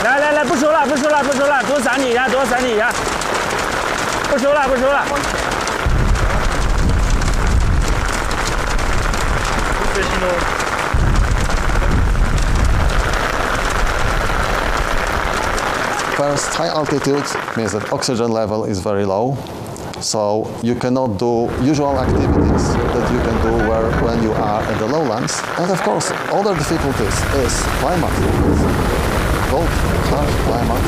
来，不收了，多闪你一下，不收了。 First, high altitude means that oxygen level is very low, so you cannot do usual activities that you can do when you are at the lowlands. And of course, other difficulties is climate. Cold, harsh climate.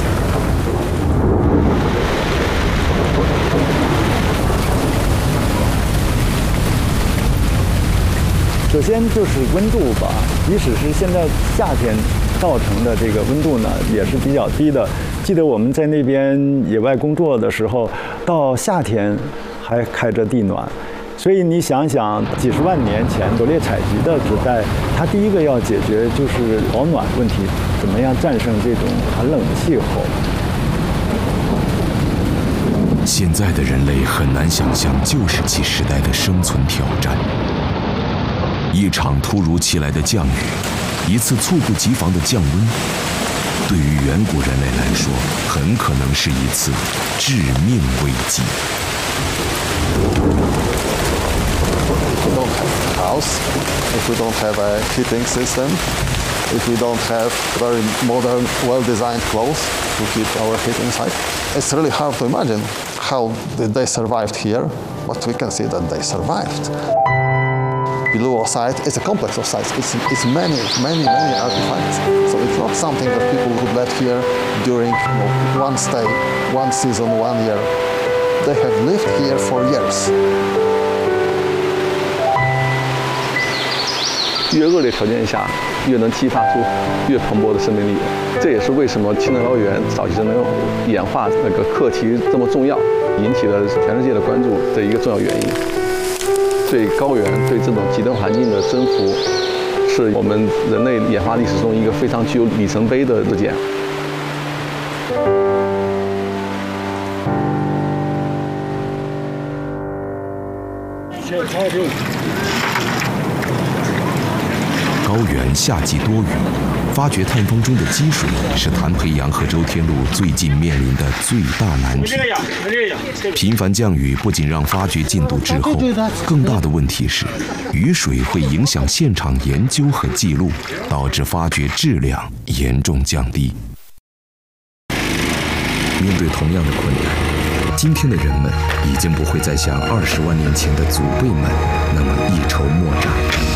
首先就是温度吧，即使是现在夏天造成的这个温度呢，也是比较低的。记得我们在那边野外工作的时候，到夏天还开着地暖，所以你想想，几十万年前狩猎采集的时代，它第一个要解决就是保暖问题，怎么样战胜这种寒冷的气候。 现在的人类很难想象旧石器时代的生存挑战。一场突如其来的降雨，一次猝不及防的降温，对于远古人类来说，很可能是一次致命危机。 If we don't have a house, if we don't have a heating system, if we don't have very modern, well-designed clothes to keep our heat inside, it's really hard to imagine how did they survive here, but we can see that they survived. Below our site is a complex of sites. It's many artifacts. So it's not something that people would let here during one stay, one season, 1 year. They have lived here for years. 越恶劣条件下，越能激发出越蓬勃的生命力。这也是为什么青藏高原早期能演化那个课题这么重要，引起了全世界的关注的一个重要原因。对高原、对这种极端环境的征服，是我们人类演化历史中一个非常具有里程碑的事件。 高原夏季多雨，发掘探风中的积水是谭培阳和周天禄最近面临的最大难题。频繁降雨不仅让发掘进度滞后，更大的问题是，雨水会影响现场研究和记录，导致发掘质量严重降低。面对同样的困难，今天的人们已经不会再像20万年前的祖辈们那么一筹莫展。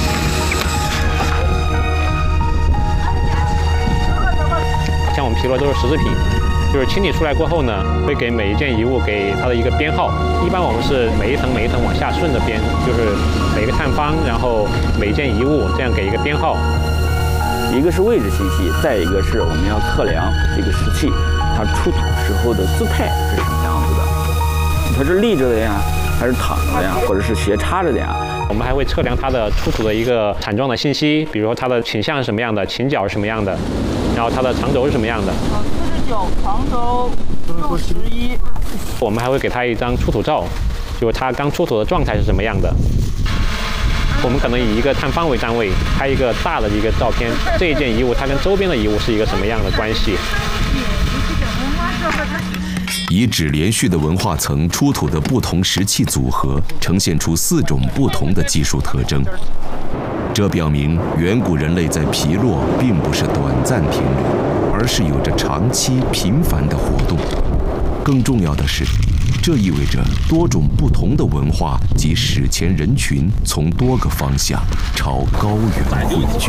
像我们皮螺都是实制品，就是清理出来过后呢，会给每一件遗物给它的一个编号。一般我们是每一层往下顺着编，就是每个探方，然后每一件遗物这样给一个编号。 一个是位置信息，再一个是我们要测量这个石器它出土时候的姿态是什么样子的，它是立着的呀，还是躺着的呀，或者是斜插着的呀。 我们还会测量它的出土的一个产状的信息，比如说它的倾向是什么样的，倾角是什么样的，然后它的长轴是什么样的。 49，长轴61。 我们还会给它一张出土照，就是它刚出土的状态是什么样的。我们可能以一个探方为单位，拍一个大的一个照片，这一件遗物它跟周边的遗物是一个什么样的关系。 遗址连续的文化层出土的不同石器组合，呈现出4种不同的技术特征。这表明远古人类在皮洛并不是短暂停留，而是有着长期频繁的活动。更重要的是，这意味着多种不同的文化及史前人群从多个方向朝高原汇聚。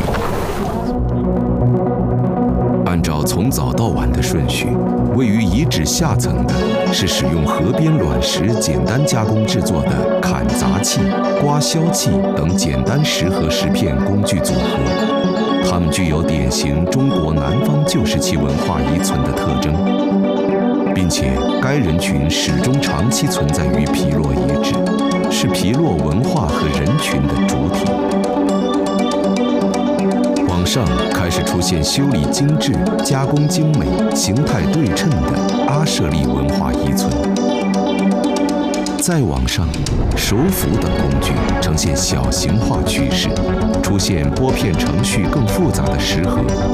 按照从早到晚的顺序，位于遗址下层的是使用河边卵石简单加工制作的砍砸器、刮削器等简单石和石片工具组合，它们具有典型中国南方旧石器文化遗存的特征，并且该人群始终长期存在于皮洛遗址，是皮洛文化和人群的主体。往上开始出现修理精致、加工精美、形态对称的阿舍利文化遗存。再往上，手斧等工具呈现小型化趋势，出现拨片程序更复杂的石盒。